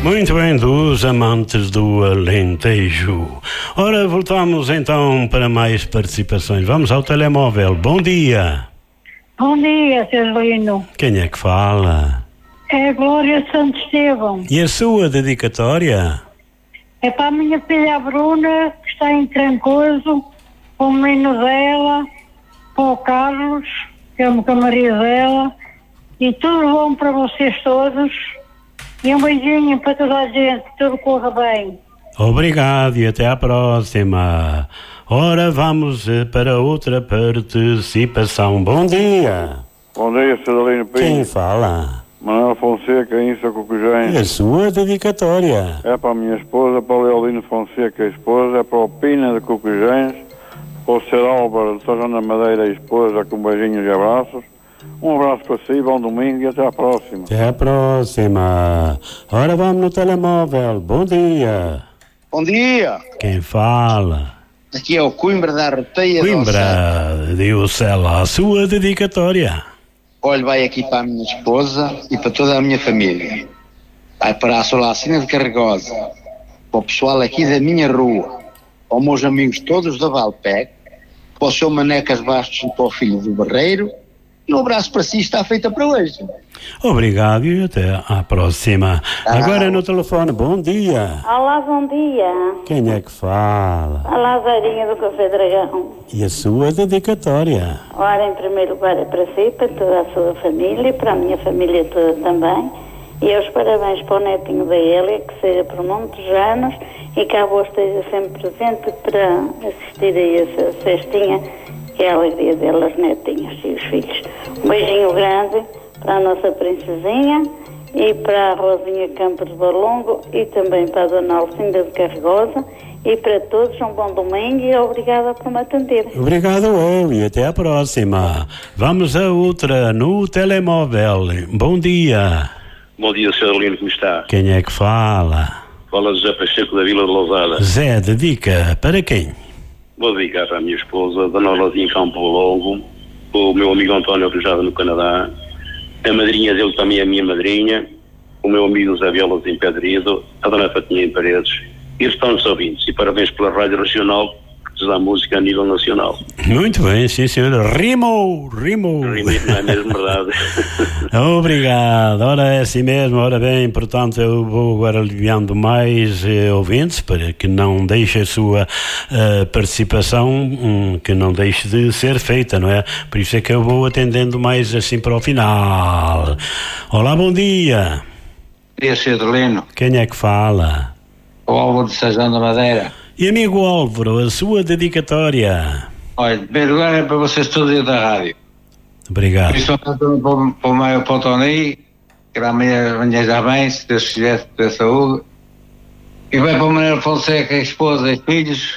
Muito bem, dos amantes do Alentejo. Ora, voltamos então para mais participações. Vamos ao telemóvel. Bom dia. Bom dia, Celino. Quem é que fala? É Glória Santo Estevão. E a sua dedicatória? É para a minha filha Bruna, que está em Trancoso, para o menino dela, para o Carlos, que é a Maria dela, e tudo bom para vocês todos. E um beijinho para toda a gente, que tudo corra bem. Obrigado e até à próxima. Ora, vamos para outra participação. Bom dia. Bom dia, Cidadino Pinho. Quem fala? Manuel Fonseca, Insa Cocujém. E a sua dedicatória? É para a minha esposa, para o Leolino Fonseca, a esposa, é para o Pina de Cocujéns, para o Sr. Álvaro de São João da Madeira, a esposa, com beijinhos e abraços. Um abraço para si, bom domingo e até à próxima. Até à próxima. Ora, vamos no telemóvel. Bom dia. Bom dia. Quem fala? Aqui é o Coimbra da Arteia. Coimbra de Ucela. A sua dedicatória? Olha, vai aqui para a minha esposa e para toda a minha família. Vai para a Solacina de Carregosa, para o pessoal aqui da minha rua, para os meus amigos todos da Valpec, para o seu Manecas Bastos e para o filho do Barreiro. E um abraço para si, está feita para hoje. Obrigado e até à próxima. Agora no telefone, bom dia. Olá, bom dia. Quem é que fala? Olá, Zairinha do Café Dragão. E a sua dedicatória? Ora, em primeiro lugar é para si, para toda a sua família, para a minha família toda também. E os parabéns para o netinho da Elia, que seja por muitos anos e que a avó esteja sempre presente para assistir a essa festinha, que é a alegria delas, netinhos e os filhos. Um beijinho grande para a nossa princesinha e para a Rosinha Campos de Balongo e também para a Dona Alcinda de Carregosa e para todos um bom domingo e obrigada por me atender. Obrigado eu e até à próxima. Vamos a outra no telemóvel. Bom dia. Bom dia, Sr. Adelino, como está? Quem é que fala? Fala José Pacheco da Vila de Lousada. Zé, dedica para quem? Vou dedicar à minha esposa, Dona Rosinha Campo Longo, o meu amigo António Rojada no Canadá, a madrinha dele também é a minha madrinha, o meu amigo Zé Violas em Pedrido, a Dona Fatinha em Paredes e estão os ouvintes. E parabéns pela Rádio Regional, que nos dá música a nível nacional. Muito bem, sim senhor. Rimou. Não é mesmo verdade? Obrigado. Ora, é assim mesmo. Ora bem, portanto, eu vou agora aliviando mais ouvintes para que não deixe a sua participação, que não deixe de ser feita, não é? Por isso é que eu vou atendendo mais assim para o final. Olá, bom dia. Bom dia, Sr. Adelino. Quem é que fala? O Álvaro de São João da Madeira. E amigo Álvaro, a sua dedicatória? Olha, em primeiro lugar é para vocês todos da rádio. Obrigado. Principalmente para o Maio para o Tony, que amanhã já bem, se Deus quiser, ter saúde. E vai para o Manuel Fonseca, a esposa e filhos.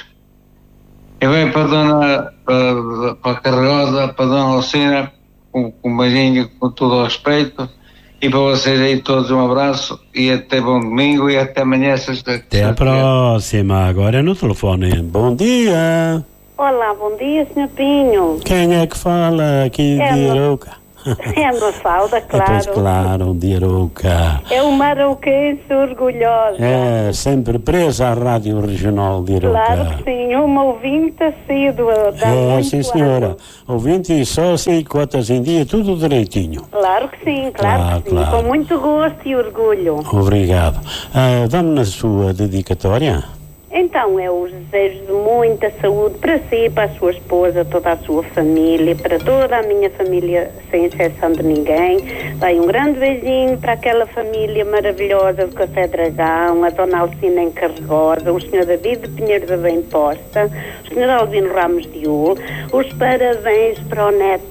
E vai para a Dona para a Carregosa, para a Dona Lucina, com um beijinho, com todo o respeito. E para vocês aí todos um abraço e até bom domingo e até amanhã. Até a próxima. Agora é no telefone. Bom dia. Olá, bom dia, Sr. Pinho. Quem é que fala aqui de Arouca? É a Mafalda, claro. Pois claro, de Arouca. É uma arauquense orgulhosa. É, sempre presa à Rádio Regional de Arouca. Claro que sim, uma ouvinte assídua. É, sim senhora. Ouvinte e sócia e cotas em dia, tudo direitinho. Claro que sim, claro que sim. Claro. Com muito gosto e orgulho. Obrigado. Vamos na sua dedicatória? Então, é os desejos de muita saúde para si, para a sua esposa, toda a sua família, para toda a minha família, sem exceção de ninguém. Vai um grande beijinho para aquela família maravilhosa do Café Dragão, a Dona Alcina em Carregosa, o Sr. David de Pinheiro da Bem Posta, o Sr. Albino Ramos de Ul, os parabéns para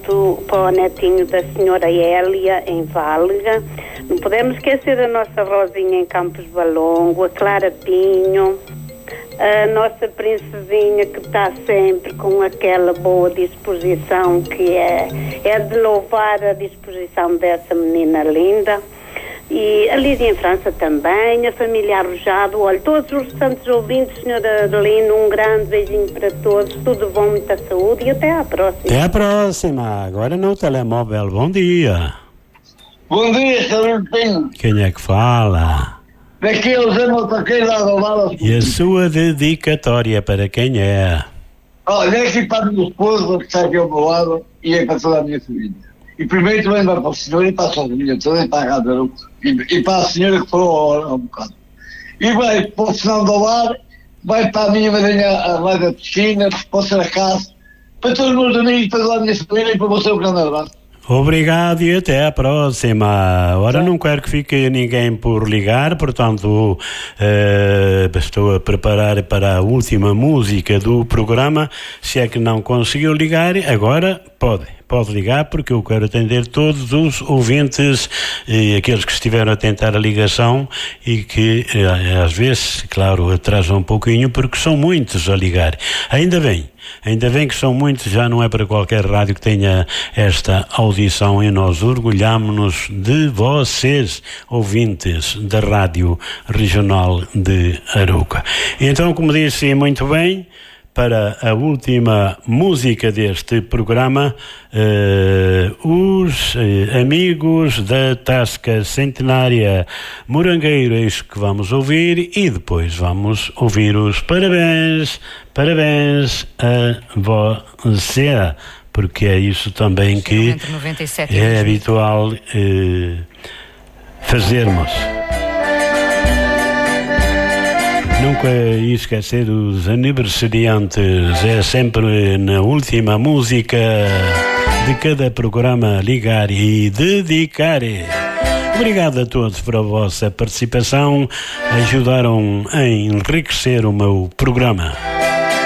o netinho da Sra. Hélia em Válga. Não podemos esquecer da nossa Rosinha em Campos Balongo, a Clara Pinho, a nossa princesinha que está sempre com aquela boa disposição, que é de louvar a disposição dessa menina linda. E a Lídia em França também, a família Arrojado, olha, todos os santos ouvintes, Sra. Adelino, um grande beijinho para todos, tudo bom, muita saúde e até à próxima. Até à próxima, agora no telemóvel, bom dia. Bom dia, Sr. Pinho. Quem é que fala? Daqui a uns anos para quem lá do lado. E a sua dedicatória para quem é? Olha, aqui para a minha esposa, que está aqui ao meu lado, e é para toda a minha família. E primeiro também vai para o senhor e para a sua família toda, e para a Rádio e para a senhora que falou há um bocado. E vai para o Senão do Lar, vai para a minha madrinha, a Mãe da Piscina, para o Saracás, para todos os meus amigos, para toda a minha família e para você um grande abraço. Obrigado e até à próxima. Ora, não quero que fique ninguém por ligar, portanto, estou a preparar para a última música do programa. Se é que não conseguiu ligar, agora pode ligar, porque eu quero atender todos os ouvintes e aqueles que estiveram a tentar a ligação e que às vezes, claro, atrasam um pouquinho porque são muitos a ligar. Ainda bem que são muitos, já não é para qualquer rádio que tenha esta audição e nós orgulhamos-nos de vocês, ouvintes da Rádio Regional de Arouca. Então, como disse muito bem, para a última música deste programa, os amigos da Tasca Centenária Morangueiro, é isso que vamos ouvir, e depois vamos ouvir os parabéns a você, porque é isso também que é habitual fazermos. Nunca esquecer dos aniversariantes, é sempre na última música de cada programa ligar e dedicar. Obrigado a todos pela vossa participação, ajudaram a enriquecer o meu programa.